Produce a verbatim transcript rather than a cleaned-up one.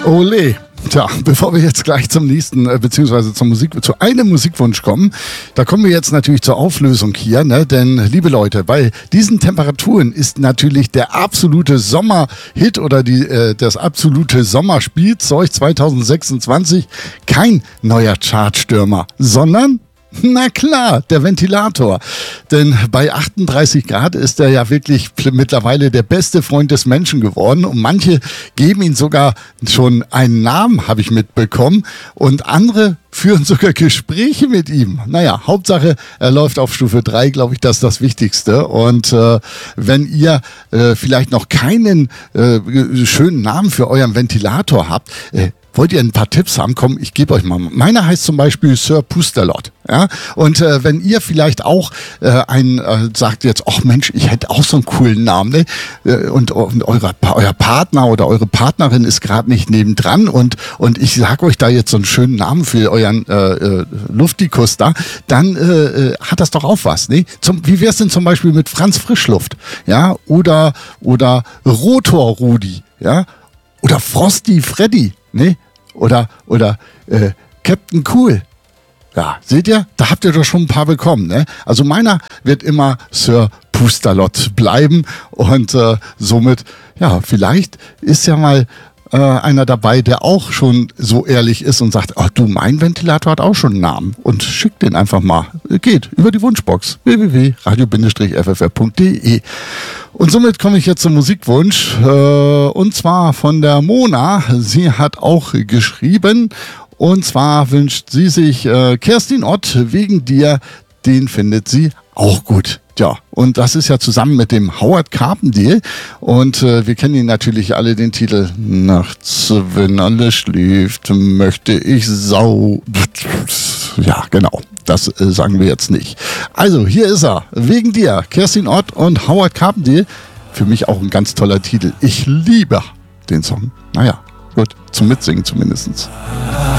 Ole. Tja, bevor wir jetzt gleich zum nächsten, äh, beziehungsweise zum Musik, zu einem Musikwunsch kommen, da kommen wir jetzt natürlich zur Auflösung hier, ne? Denn, liebe Leute, bei diesen Temperaturen ist natürlich der absolute Sommerhit oder die, äh, das absolute Sommerspielzeug zwanzig sechsundzwanzig kein neuer Chartstürmer, sondern... Na klar, der Ventilator. Denn bei achtunddreißig Grad ist er ja wirklich mittlerweile der beste Freund des Menschen geworden. Und manche geben ihm sogar schon einen Namen, habe ich mitbekommen. Und andere führen sogar Gespräche mit ihm. Naja, Hauptsache, er läuft auf Stufe drei, glaube ich, das ist das Wichtigste. Und äh, wenn ihr äh, vielleicht noch keinen äh, schönen Namen für euren Ventilator habt, äh, wollt ihr ein paar Tipps haben? Komm, ich gebe euch mal. Meiner heißt zum Beispiel Sir Pusterlot. Ja? Und äh, wenn ihr vielleicht auch äh, einen äh, sagt jetzt, ach Mensch, ich hätte auch so einen coolen Namen, ne? Äh, und, und eure, euer Partner oder eure Partnerin ist gerade nicht nebendran und, und ich sage euch da jetzt so einen schönen Namen für euren äh, äh, Luftikus da, dann äh, hat das doch auch was. Ne? Zum, wie wär's denn zum Beispiel mit Franz Frischluft? Ja? Oder, oder Rotor Rudi? Ja? Oder Frosty Freddy? Ne? Oder, oder äh, Captain Cool. Ja, seht ihr? Da habt ihr doch schon ein paar bekommen. Ne? Also meiner wird immer Sir Pusterlot bleiben. Und äh, somit, ja, vielleicht ist ja mal äh, einer dabei, der auch schon so ehrlich ist und sagt, ach du, mein Ventilator hat auch schon einen Namen. Und schickt den einfach mal. Geht über die Wunschbox. w w w punkt radio f f r punkt d e. Und somit komme ich jetzt zum Musikwunsch, äh, und zwar von der Mona. Sie hat auch geschrieben, und zwar wünscht sie sich äh, Kerstin Ott, wegen dir, den findet sie auch gut. Ja, und das ist ja zusammen mit dem Howard Carpendale und äh, wir kennen ihn natürlich alle, den Titel Nachts, wenn alles schläft, möchte ich Sau... Ja, genau. Das äh, sagen wir jetzt nicht. Also, hier ist er. Wegen dir. Kerstin Ott und Howard Carpendale. Für mich auch ein ganz toller Titel. Ich liebe den Song. Naja, gut. Zum Mitsingen zumindest.